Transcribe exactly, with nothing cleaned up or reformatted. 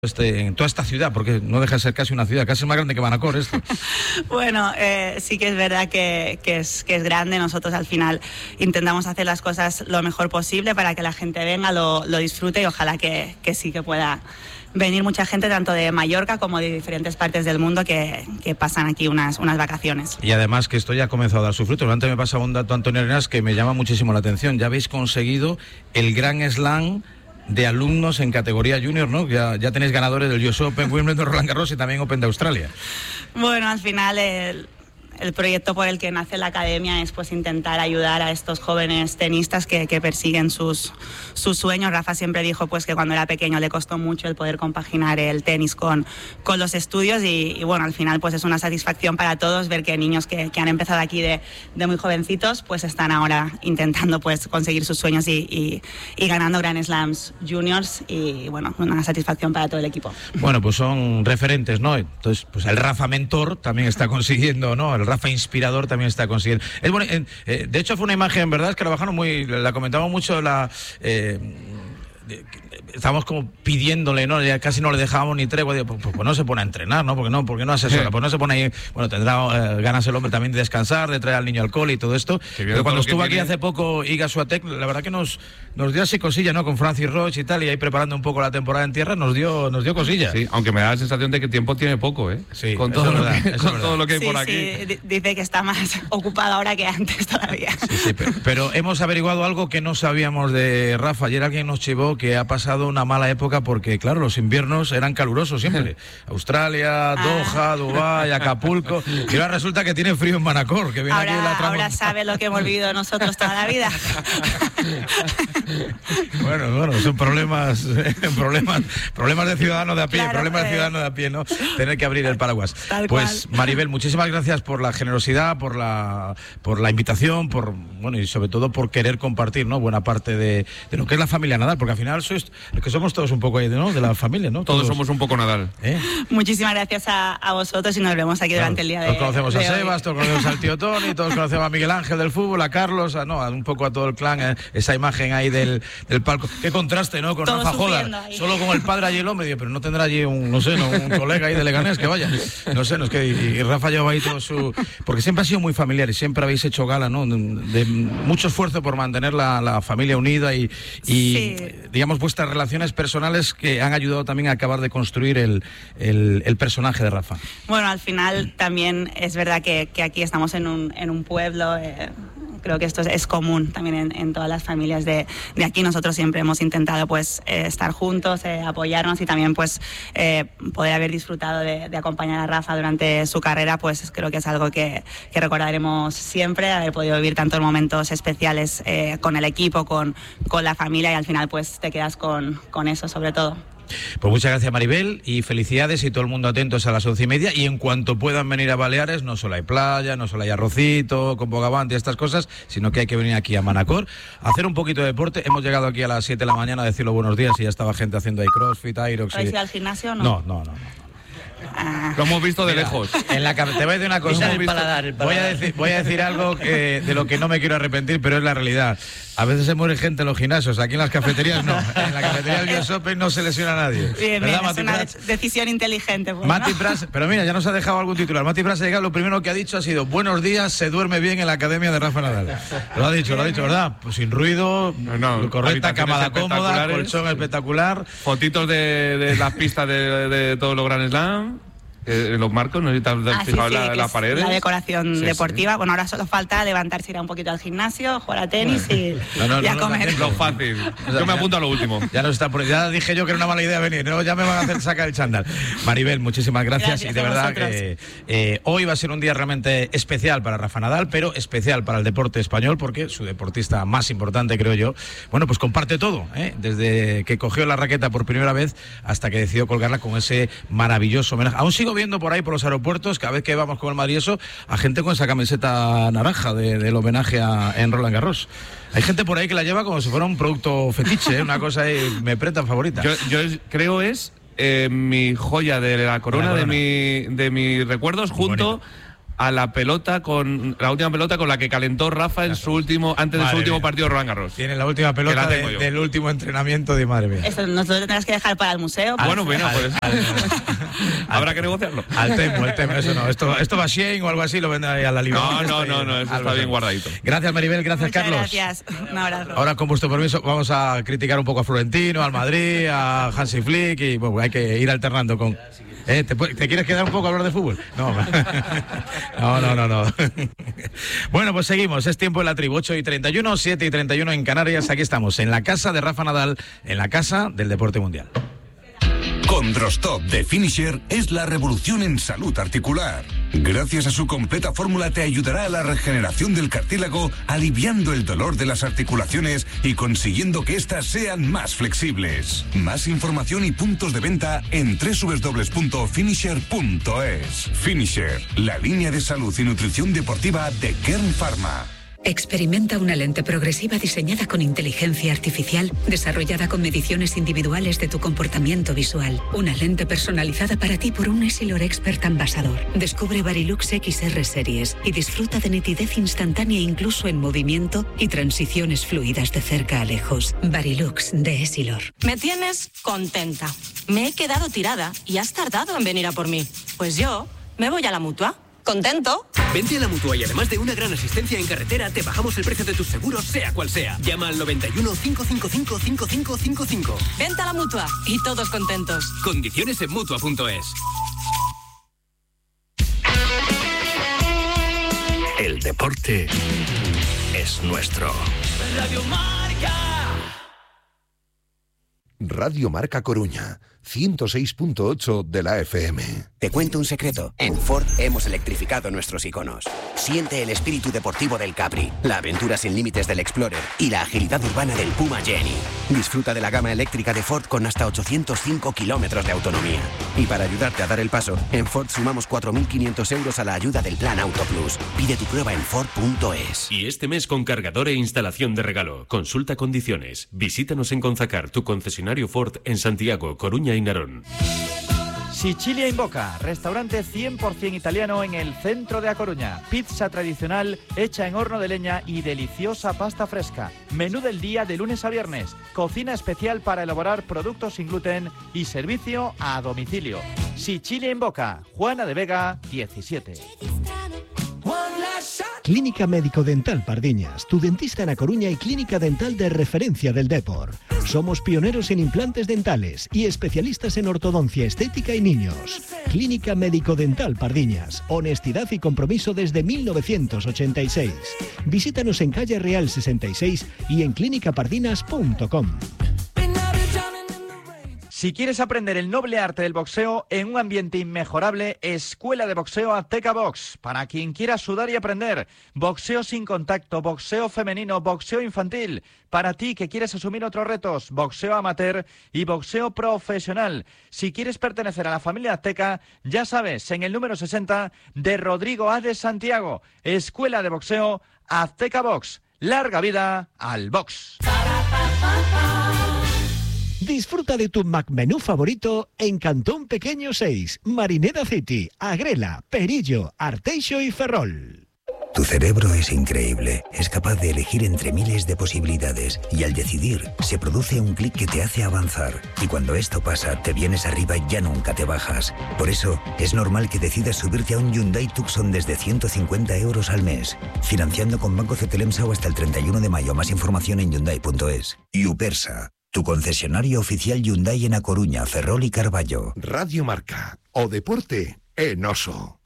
Este, en toda esta ciudad, porque no deja de ser casi una ciudad, casi más grande que Manacor esto. Bueno, eh, sí que es verdad que, que, es, que es grande. Nosotros al final intentamos hacer las cosas lo mejor posible para que la gente venga, lo, lo disfrute y ojalá que, que sí que pueda venir mucha gente tanto de Mallorca como de diferentes partes del mundo que, que pasan aquí unas, unas vacaciones. Y además que esto ya ha comenzado a dar su fruto. Antes me pasaba un dato, Antonio Arenas, que me llama muchísimo la atención. Ya habéis conseguido el Gran Slam de alumnos en categoría junior, ¿no? Ya, ya tenéis ganadores del U S Open, Wimbledon, Roland Garros y también Open de Australia. Bueno, al final el, el proyecto por el que nace la academia es pues intentar ayudar a estos jóvenes tenistas que, que persiguen sus, sus sueños. Rafa siempre dijo pues que cuando era pequeño le costó mucho el poder compaginar el tenis con, con los estudios y, y bueno, al final pues es una satisfacción para todos ver que niños que, que han empezado aquí de, de muy jovencitos pues están ahora intentando pues conseguir sus sueños y, y, y ganando Grand Slams Juniors y bueno, una satisfacción para todo el equipo. Bueno, pues son referentes, ¿no? Entonces, pues el Rafa mentor también está consiguiendo, ¿no? El Rafa inspirador también está consiguiendo. Es bueno, eh, de hecho fue una imagen, ¿verdad? Es que la bajaron muy, la comentamos mucho, la eh, estábamos como pidiéndole, ¿no? Ya casi no le dejábamos ni tregua. Digo, pues, pues no se pone a entrenar, ¿no? Porque no, porque no asesora, pues no se pone ahí. Bueno, tendrá eh, ganas el hombre también de descansar, de traer al niño alcohol y todo esto. Pero cuando estuvo aquí tiene... hace poco Iga Swiatek, la verdad que nos nos dio así cosilla, ¿no? Con Francis Roche y tal, y ahí preparando un poco la temporada en tierra, nos dio nos dio cosilla. Sí, aunque me da la sensación de que tiempo tiene poco, ¿eh? Sí, con todo, lo, verdad, que, con todo lo que hay sí, por aquí. Sí, dice que está más ocupado ahora que antes todavía. Sí, sí, pero, pero hemos averiguado algo que no sabíamos de Rafa. Ayer alguien nos chivó que ha pasado una mala época porque, claro, los inviernos eran calurosos siempre. Australia, Doha, Dubái, Acapulco. Y ahora resulta que tiene frío en Manacor. Que viene ahora, aquí la tramo... ahora sabe lo que hemos vivido nosotros toda la vida. Bueno, bueno, son problemas, problemas, problemas de ciudadano de a pie, claro, problemas eh... de ciudadano de a pie, ¿no? Tener que abrir el paraguas. Tal pues cual. Maribel, muchísimas gracias por la generosidad, por la, por la invitación, por bueno y sobre todo por querer compartir, ¿no? Buena parte de, de lo que es la familia Nadal, porque al final sois, es que somos todos un poco ahí, ¿no? De la familia, ¿no? Todos, todos somos un poco Nadal. ¿Eh? Muchísimas gracias a, a vosotros y nos vemos aquí claro, durante el día de todos conocemos de a hoy. Sebas, todos conocemos al tío Tony, todos conocemos a Miguel Ángel del fútbol, a Carlos, a, no, a un poco a todo el clan, eh, esa imagen ahí del, del palco. Qué contraste, ¿no? Con todos Rafa Jolar, solo con el padre allí el hombre, pero no tendrá allí un, no sé, no, un colega ahí de Leganés que vaya. No sé, no es que y, y Rafa lleva ahí todo su, porque siempre ha sido muy familiar y siempre habéis hecho gala, ¿no? De, de mucho esfuerzo por mantener la, la familia unida y, y sí. digamos vuestras relaciones personales que han ayudado también a acabar de construir el, el, el personaje de Rafa. Bueno, al final también es verdad que, que aquí estamos en un, en un pueblo. Eh, creo que esto es, es común también en, en todas las familias de, de aquí. Nosotros siempre hemos intentado pues eh, estar juntos, eh, apoyarnos y también pues eh, poder haber disfrutado de, de acompañar a Rafa durante su carrera, pues creo que es algo que, que recordaremos siempre, haber podido vivir tantos momentos especiales eh, con el equipo, con, con la familia y al final pues te quedas con, con eso sobre todo. Pues muchas gracias, Maribel, y felicidades y todo el mundo atentos a las once y media. Y en cuanto puedan venir a Baleares, no solo hay playa, no solo hay arrocito, con bogavante y estas cosas, sino que hay que venir aquí a Manacor a hacer un poquito de deporte. Hemos llegado aquí a las siete de la mañana a decirlo buenos días y ya estaba gente haciendo ahí crossfit, aerox. ¿Has ido al gimnasio o no? No, no, no. no. Ah. Lo hemos visto de Mira, lejos. En la, te voy a decir una cosa. El paladar, el voy, a decir, voy a decir algo que, de lo que no me quiero arrepentir, pero es la realidad. A veces se muere gente en los gimnasios, aquí en las cafeterías no. En la cafetería del U S Open no se lesiona a nadie. Bien, bien, es una Prats? decisión inteligente. Pues, Mati ¿no? Prats, pero mira, ya nos ha dejado algún titular. Mati Prats ha llegado, lo primero que ha dicho ha sido: buenos días, se duerme bien en la academia de Rafa Nadal. Lo ha dicho, lo ha dicho, ¿verdad? Pues sin ruido, no, no, correcta, camada cómoda, colchón espectacular. Fotitos de, de las pistas de, de, de todos los Grand Slam. Eh, los marcos, no sé si te has ah, fijado sí, sí, la, las paredes. La decoración sí, deportiva. Sí. Bueno, ahora solo falta levantarse, ir a un poquito al gimnasio, jugar a tenis y, no, no, y a no, comer. Lo fácil. Yo me apunto a lo último. Ya, no está por, ya dije yo que era una mala idea venir, ¿no? Ya me van a hacer sacar el chándal. Maribel, muchísimas gracias, gracias y de verdad que eh, hoy va a ser un día realmente especial para Rafa Nadal, pero especial para el deporte español porque su deportista más importante, creo yo, bueno, pues comparte todo, ¿eh? Desde que cogió la raqueta por primera vez hasta que decidió colgarla con ese maravilloso homenaje. Aún sigo viendo por ahí por los aeropuertos, cada vez que vamos con el Madrid eso, a gente con esa camiseta naranja de, del homenaje a, en Roland Garros. Hay gente por ahí que la lleva como si fuera un producto fetiche, ¿eh? Una cosa ahí, me preta favorita. Yo, yo creo es eh, mi joya de la corona, de, mi, de mis recuerdos junto a la pelota con la última pelota con la que calentó Rafa en su último antes de Madre su último mía. partido de Roland Garros. Tiene la última pelota de, del último entrenamiento de madre mía. Esto nos lo tendrás que dejar para el museo. Ah, bueno, bueno, pues al, habrá que negociarlo. Al Temo, el Temo, eso no. Esto, esto va a Shein o algo así, lo vende ahí a la librería. No, no, no, no, eso está bien guardadito. Gracias, Maribel, gracias, Muchas Carlos. Gracias, un abrazo. Ahora, con vuestro permiso, vamos a criticar un poco a Florentino, al Madrid, a Hansi Flick y bueno, hay que ir alternando con... ¿Eh? ¿Te, ¿Te quieres quedar un poco a hablar de fútbol? No, no, no, no, no. Bueno, pues seguimos. Es tiempo en la tribu. ocho y treinta y uno, siete y treinta y uno en Canarias. Aquí estamos, en la casa de Rafa Nadal, en la casa del deporte mundial. Condrostop de Finisher es la revolución en salud articular. Gracias a su completa fórmula te ayudará a la regeneración del cartílago, aliviando el dolor de las articulaciones y consiguiendo que éstas sean más flexibles. Más información y puntos de venta en doble u doble u doble u punto finisher punto es. Finisher, la línea de salud y nutrición deportiva de Kern Pharma. Experimenta una lente progresiva diseñada con inteligencia artificial, desarrollada con mediciones individuales de tu comportamiento visual. Una lente personalizada para ti por un Essilor Expert Ambassador. Descubre Varilux X R Series y disfruta de nitidez instantánea incluso en movimiento y transiciones fluidas de cerca a lejos. Varilux de Essilor. Me tienes contenta. Me he quedado tirada y has tardado en venir a por mí. Pues yo me voy a la Mutua. ¿Contento? Vente a la Mutua y además de una gran asistencia en carretera, te bajamos el precio de tus seguros, sea cual sea. Llama al noventa y uno, cinco cinco cinco, cinco cinco cinco cinco. Vente a la Mutua y todos contentos. Condiciones en Mutua punto es. El deporte es nuestro. Radio Marca. Radio Marca Coruña, ciento seis punto ocho de la F M. Te cuento un secreto. En Ford hemos electrificado nuestros iconos. Siente el espíritu deportivo del Capri, la aventura sin límites del Explorer y la agilidad urbana del Puma Jenny. Disfruta de la gama eléctrica de Ford con hasta ochocientos cinco kilómetros de autonomía. Y para ayudarte a dar el paso, en Ford sumamos cuatro mil quinientos euros a la ayuda del Plan Auto Plus. Pide tu prueba en Ford punto es. Y este mes con cargador e instalación de regalo. Consulta condiciones. Visítanos en Conzacar, tu concesionario Ford en Santiago, Coruña y Narón. Sicilia in Boca, restaurante cien por ciento italiano en el centro de A Coruña. Pizza tradicional hecha en horno de leña y deliciosa pasta fresca. Menú del día de lunes a viernes. Cocina especial para elaborar productos sin gluten y servicio a domicilio. Sicilia in Boca, Juana de Vega, diecisiete. Clínica Médico Dental Pardiñas, tu dentista en A Coruña y clínica dental de referencia del Depor. Somos pioneros en implantes dentales y especialistas en ortodoncia estética y niños. Clínica Médico Dental Pardiñas, honestidad y compromiso desde mil novecientos ochenta y seis. Visítanos en calle Real sesenta y seis y en clínica pardinas punto com. Si quieres aprender el noble arte del boxeo en un ambiente inmejorable, Escuela de Boxeo Azteca Box. Para quien quiera sudar y aprender, boxeo sin contacto, boxeo femenino, boxeo infantil. Para ti que quieres asumir otros retos, boxeo amateur y boxeo profesional. Si quieres pertenecer a la familia Azteca, ya sabes, en el número sesenta de Rodrigo A. de Santiago. Escuela de Boxeo Azteca Box. Larga vida al box. Disfruta de tu McMenú favorito en Cantón Pequeño seis, Marineda City, Agrela, Perillo, Arteixo y Ferrol. Tu cerebro es increíble, es capaz de elegir entre miles de posibilidades y al decidir se produce un clic que te hace avanzar y cuando esto pasa te vienes arriba y ya nunca te bajas. Por eso es normal que decidas subirte a un Hyundai Tucson desde ciento cincuenta euros al mes, financiando con Banco Cetelemsao hasta el treinta y uno de mayo. Más información en Hyundai punto es. Upersa, tu concesionario oficial Hyundai en A Coruña, Ferrol y Carballo. Radio Marca, o deporte en oso.